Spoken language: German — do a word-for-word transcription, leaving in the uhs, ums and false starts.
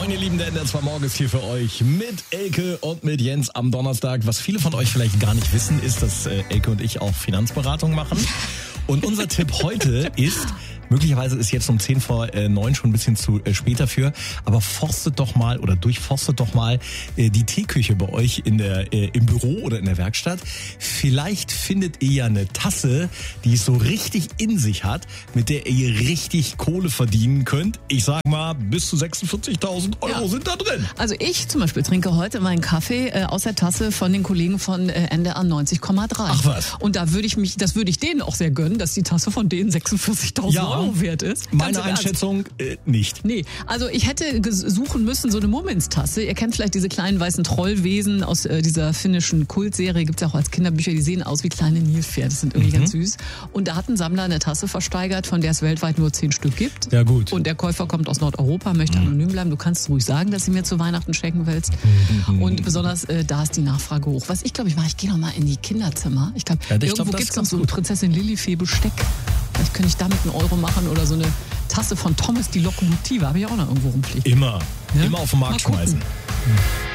Moin ihr Lieben, der N D R zwei Morgen ist hier für euch mit Elke und mit Jens am Donnerstag. Was viele von euch vielleicht gar nicht wissen, ist, dass äh, Elke und ich auch Finanzberatung machen. Und unser Tipp heute ist, möglicherweise ist jetzt um zehn vor neun schon ein bisschen zu äh, spät dafür, aber forstet doch mal oder durchforstet doch mal äh, die Teeküche bei euch in der, äh, im Büro oder in der Werkstatt. Vielleicht findet ihr ja eine Tasse, die es so richtig in sich hat, mit der ihr richtig Kohle verdienen könnt. Ich sag mal, bis zu sechsundvierzigtausend Euro ja. sind da drin. Also ich zum Beispiel trinke heute meinen Kaffee äh, aus der Tasse von den Kollegen von äh, N D R neunzig Komma drei. Ach was. Und da würde ich mich, das würde ich denen auch sehr gönnen, dass die Tasse von denen sechsundvierzigtausend ja. Euro wert ist. Meine Einschätzung äh, nicht. Nee, also ich hätte suchen müssen so eine Mummins-Tasse. Ihr kennt vielleicht diese kleinen weißen Trollwesen aus äh, dieser finnischen Kultserie. Gibt's ja auch als Kinderbücher, die sehen aus wie kleine Nilpferde. Das sind irgendwie mhm. ganz süß. Und da hat ein Sammler eine Tasse versteigert, von der es weltweit nur zehn Stück gibt. Ja gut. Und der Käufer kommt aus Nordeuropa, möchte mhm. anonym bleiben. Du kannst ruhig sagen, dass sie mir zu Weihnachten schenken willst. Mhm. Und besonders äh, da ist die Nachfrage hoch. Was ich glaube, ich mache, ich gehe noch mal in die Kinderzimmer. Ich glaube, ja, irgendwo glaub, gibt's noch so ein Prinzessin Lilifee Besteck. Vielleicht könnte ich damit einen Euro machen oder so eine Tasse von Thomas die Lokomotive. Habe ich auch noch irgendwo rumfliegen. Immer. Ja? Immer auf den Markt schmeißen.